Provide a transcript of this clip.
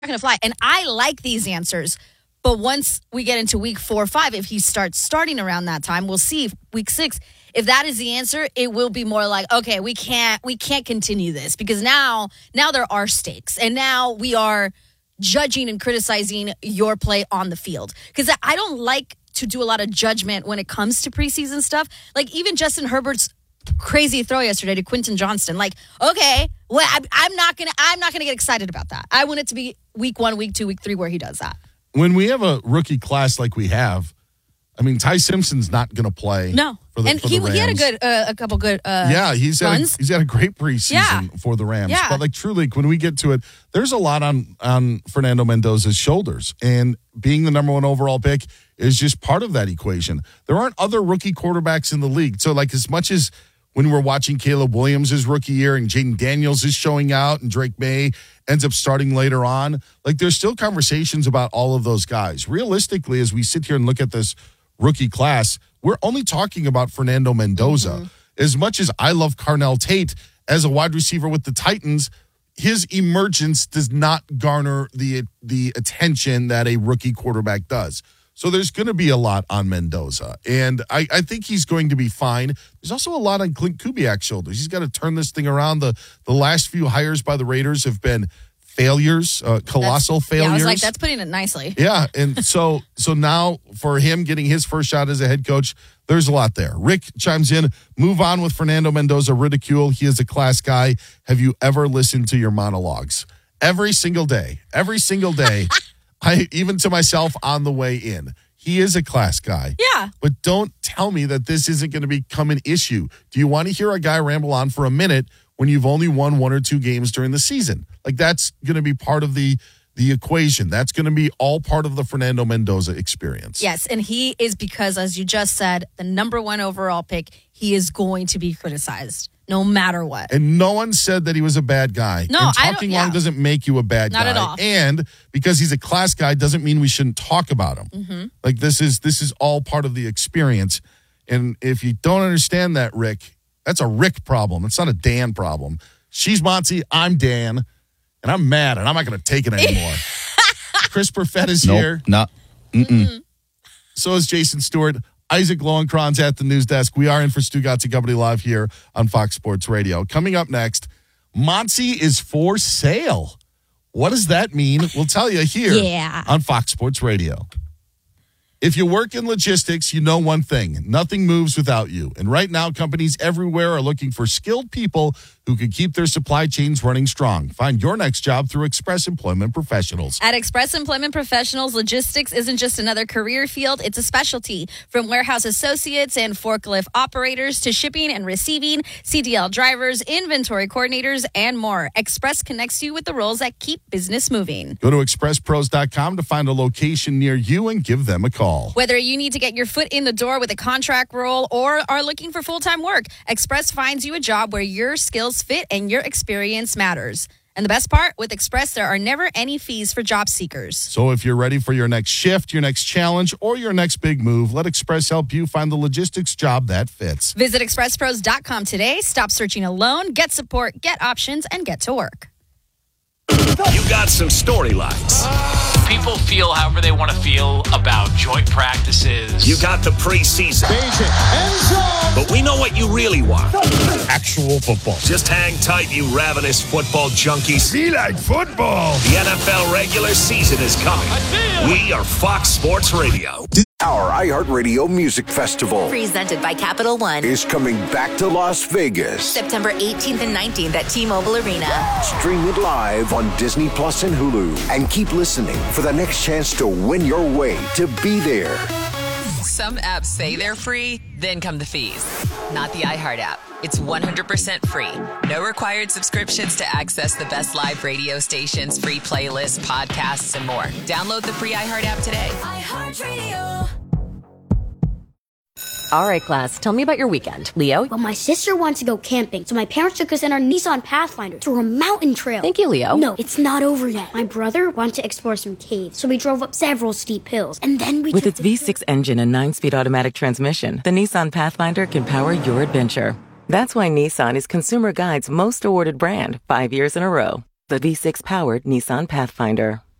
going to fly. And I like these answers. But once we get into week 4 or 5, if he starts starting around that time, we'll see week 6. If that is the answer, it will be more like, okay, we can't continue this because now there are stakes. And now we are judging and criticizing your play on the field. Because I don't like to do a lot of judgment when it comes to preseason stuff. Like even Justin Herbert's crazy throw yesterday to Quentin Johnston. Like, okay, well, I'm not gonna get excited about that. I want it to be week 1, week 2, week 3 where he does that. When we have a rookie class like we have, I mean, Ty Simpson's not going to play. No, for the Rams. He had a couple good he's runs. He's had a great preseason for the Rams. Yeah. But like truly, when we get to it, there's a lot on Fernando Mendoza's shoulders, and being the number 1 overall pick is just part of that equation. There aren't other rookie quarterbacks in the league, so like as much as when we're watching Caleb Williams' rookie year and Jaden Daniels is showing out and Drake May ends up starting later on, like there's still conversations about all of those guys. Realistically, as we sit here and look at this rookie class, we're only talking about Fernando Mendoza. Mm-hmm. As much as I love Carnell Tate as a wide receiver with the Titans, his emergence does not garner the attention that a rookie quarterback does. So there's going to be a lot on Mendoza, and I think he's going to be fine. There's also a lot on Clint Kubiak's shoulders. He's got to turn this thing around. The last few hires by the Raiders have been failures, colossal failures. Yeah, I was like, that's putting it nicely. Yeah, and so now for him getting his first shot as a head coach, there's a lot there. Rick chimes in, move on with Fernando Mendoza ridicule. He is a class guy. Have you ever listened to your monologues? Every single day. I even to myself on the way in. He is a class guy. Yeah. But don't tell me that this isn't going to become an issue. Do you want to hear a guy ramble on for a minute when you've only won 1 or 2 games during the season? Like that's going to be part of the equation. That's going to be all part of the Fernando Mendoza experience. Yes, and he is because, as you just said, the number 1 overall pick, he is going to be criticized no matter what. And no one said that he was a bad guy. No, and talking long doesn't make you a bad guy. Not at all. And because he's a class guy doesn't mean we shouldn't talk about him. Mm-hmm. Like this is all part of the experience. And if you don't understand that, Rick, that's a Rick problem. It's not a Dan problem. She's Monty, I'm Dan, and I'm mad, and I'm not going to take it anymore. Chris Perfett is here. No. So is Jason Stewart. Isaac Lowenkron's at the news desk. We are in for Stugotz and Company Live here on Fox Sports Radio. Coming up next, Monty is for sale. What does that mean? We'll tell you here on Fox Sports Radio. If you work in logistics, you know one thing. Nothing moves without you. And right now, companies everywhere are looking for skilled people who can keep their supply chains running strong. Find your next job through Express Employment Professionals. At Express Employment Professionals, logistics isn't just another career field, it's a specialty. From warehouse associates and forklift operators to shipping and receiving, CDL drivers, inventory coordinators, and more. Express connects you with the roles that keep business moving. Go to expresspros.com to find a location near you and give them a call. Whether you need to get your foot in the door with a contract role or are looking for full-time work, Express finds you a job where your skills fit and your experience matters. And the best part, with Express, there are never any fees for job seekers. So if you're ready for your next shift, your next challenge, or your next big move, let Express help you find the logistics job that fits. Visit expresspros.com today. Stop searching alone. Get support, get options, and get to work. You got some storylines. People feel however they want to feel about joint practices. You got the preseason. But we know what you really want. Actual football. Just hang tight, you ravenous football junkies. Be like football. The NFL regular season is coming. We are Fox Sports Radio. Our iHeartRadio Music Festival, presented by Capital One, is coming back to Las Vegas. September 18th and 19th at T-Mobile Arena. Stream it live on Disney Plus and Hulu. And keep listening for the next chance to win your way to be there. Some apps say they're free, then come the fees. Not the iHeart app. It's 100% free. No required subscriptions to access the best live radio stations, free playlists, podcasts, and more. Download the free iHeart app today. iHeartRadio. All right, class, tell me about your weekend. Leo? Well, my sister wants to go camping, so my parents took us in our Nissan Pathfinder through a mountain trail. Thank you, Leo. No, it's not over yet. My brother wanted to explore some caves, so we drove up several steep hills, and then we With its V6 engine and 9-speed automatic transmission, the Nissan Pathfinder can power your adventure. That's why Nissan is Consumer Guide's most awarded brand 5 years in a row. The V6-powered Nissan Pathfinder.